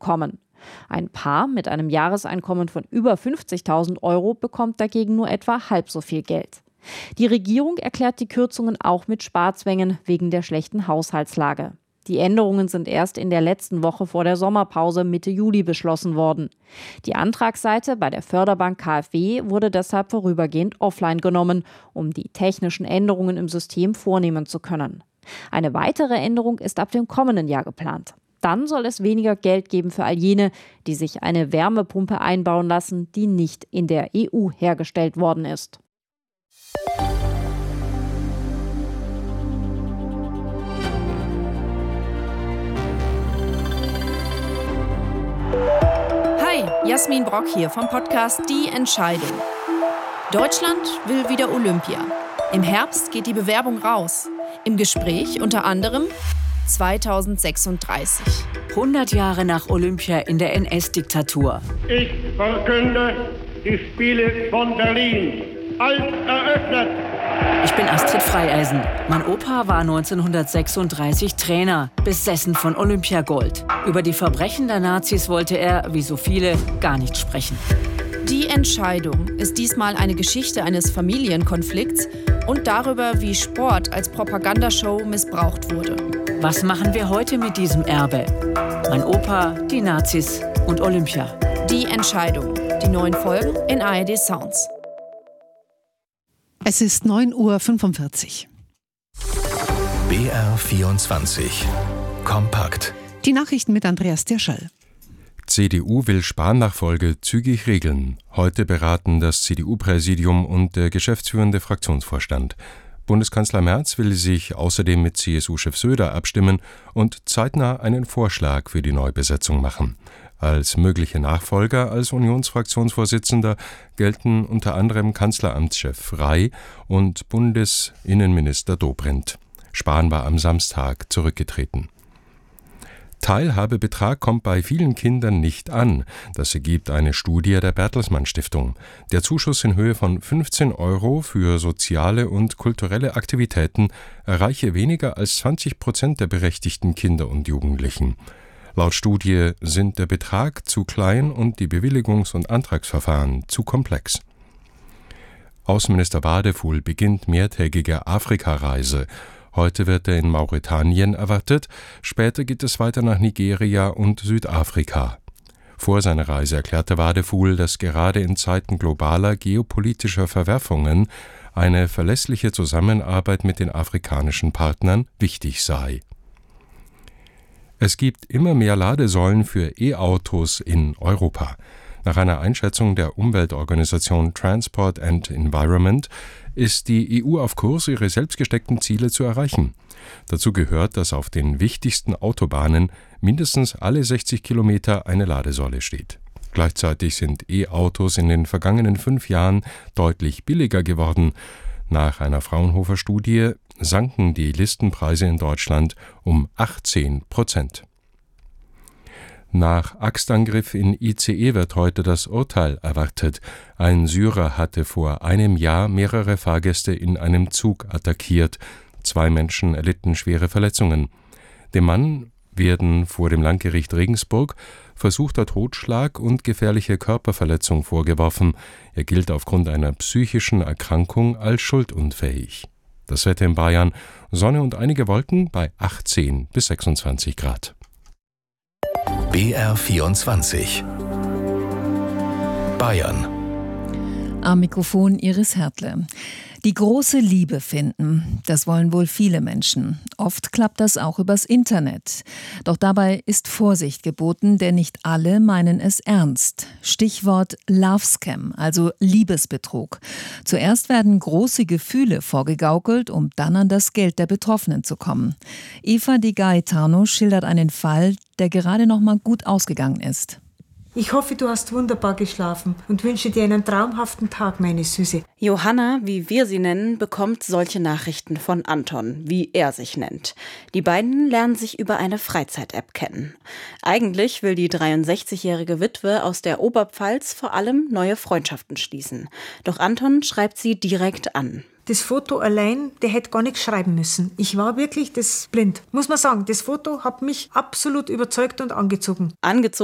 bekommen. Ein Paar mit einem Jahreseinkommen von über 50.000 € bekommt dagegen nur etwa halb so viel Geld. Die Regierung erklärt die Kürzungen auch mit Sparzwängen wegen der schlechten Haushaltslage. Die Änderungen sind erst in der letzten Woche vor der Sommerpause Mitte Juli beschlossen worden. Die Antragsseite bei der Förderbank KfW wurde deshalb vorübergehend offline genommen, um die technischen Änderungen im System vornehmen zu können. Eine weitere Änderung ist ab dem kommenden Jahr geplant. Dann soll es weniger Geld geben für all jene, die sich eine Wärmepumpe einbauen lassen, die nicht in der EU hergestellt worden ist. Hi, Jasmin Brock hier vom Podcast Die Entscheidung. Deutschland will wieder Olympia. Im Herbst geht die Bewerbung raus. Im Gespräch unter anderem 2036. 100 Jahre nach Olympia in der NS-Diktatur. Ich verkünde die Spiele von Berlin als eröffnet. Ich bin Astrid Freieisen. Mein Opa war 1936 Trainer, besessen von Olympiagold. Über die Verbrechen der Nazis wollte er, wie so viele, gar nicht sprechen. Die Entscheidung ist diesmal eine Geschichte eines Familienkonflikts und darüber, wie Sport als Propagandashow missbraucht wurde. Was machen wir heute mit diesem Erbe? Mein Opa, die Nazis und Olympia. Die Entscheidung. Die neuen Folgen in ARD Sounds. Es ist 9:45 Uhr. BR24 Kompakt. Die Nachrichten mit Andreas Dirschall. CDU will Spahn-Nachfolge zügig regeln. Heute beraten das CDU-Präsidium und der geschäftsführende Fraktionsvorstand. Bundeskanzler Merz will sich außerdem mit CSU-Chef Söder abstimmen und zeitnah einen Vorschlag für die Neubesetzung machen. Als mögliche Nachfolger als Unionsfraktionsvorsitzender gelten unter anderem Kanzleramtschef Rey und Bundesinnenminister Dobrindt. Spahn war am Samstag zurückgetreten. Teilhabebetrag kommt bei vielen Kindern nicht an. Das ergibt eine Studie der Bertelsmann Stiftung. Der Zuschuss in Höhe von 15 € für soziale und kulturelle Aktivitäten erreiche weniger als 20% der berechtigten Kinder und Jugendlichen. Laut Studie sind der Betrag zu klein und die Bewilligungs- und Antragsverfahren zu komplex. Außenminister Wadefuhl beginnt mehrtägige Afrikareise. Heute wird er in Mauretanien erwartet, später geht es weiter nach Nigeria und Südafrika. Vor seiner Reise erklärte Wadefuhl, dass gerade in Zeiten globaler geopolitischer Verwerfungen eine verlässliche Zusammenarbeit mit den afrikanischen Partnern wichtig sei. Es gibt immer mehr Ladesäulen für E-Autos in Europa. Nach einer Einschätzung der Umweltorganisation Transport and Environment ist die EU auf Kurs, ihre selbst gesteckten Ziele zu erreichen. Dazu gehört, dass auf den wichtigsten Autobahnen mindestens alle 60 Kilometer eine Ladesäule steht. Gleichzeitig sind E-Autos in den vergangenen 5 Jahren deutlich billiger geworden. Nach einer Fraunhofer-Studie sanken die Listenpreise in Deutschland um 18%. Nach Axtangriff in ICE wird heute das Urteil erwartet. Ein Syrer hatte vor einem Jahr mehrere Fahrgäste in einem Zug attackiert. 2 Menschen erlitten schwere Verletzungen. Dem Mann werden vor dem Landgericht Regensburg versuchter Totschlag und gefährliche Körperverletzung vorgeworfen. Er gilt aufgrund einer psychischen Erkrankung als schuldunfähig. Das Wetter in Bayern: Sonne und einige Wolken bei 18 bis 26 Grad. BR24 Bayern. Am Mikrofon Iris Hertle. Die große Liebe finden, das wollen wohl viele Menschen. Oft klappt das auch übers Internet. Doch dabei ist Vorsicht geboten, denn nicht alle meinen es ernst. Stichwort Love Scam, also Liebesbetrug. Zuerst werden große Gefühle vorgegaukelt, um dann an das Geld der Betroffenen zu kommen. Eva Di Gaetano schildert einen Fall, der gerade noch mal gut ausgegangen ist. Ich hoffe, du hast wunderbar geschlafen und wünsche dir einen traumhaften Tag, meine Süße. Johanna, wie wir sie nennen, bekommt solche Nachrichten von Anton, wie er sich nennt. Die beiden lernen sich über eine Freizeit-App kennen. Eigentlich will die 63-jährige Witwe aus der Oberpfalz vor allem neue Freundschaften schließen. Doch Anton schreibt sie direkt an. Das Foto allein, der hätte gar nichts schreiben müssen. Ich war wirklich blind. Muss man sagen, das Foto hat mich absolut überzeugt und angezogen.